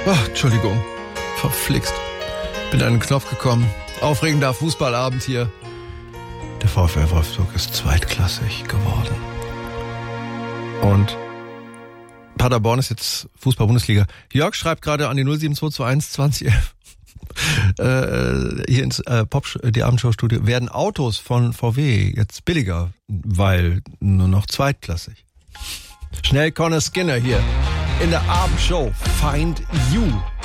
Entschuldigung. Verflixt. Bin an den Knopf gekommen. Aufregender Fußballabend hier. Der VfL Wolfsburg ist zweitklassig geworden. Und Paderborn ist jetzt Fußball-Bundesliga. Jörg schreibt gerade an die 07221 hier ins die Abendshow-Studio. Werden Autos von VW jetzt billiger, weil nur noch zweitklassig? Schnell Connor Skinner hier in der Abendshow. Find You.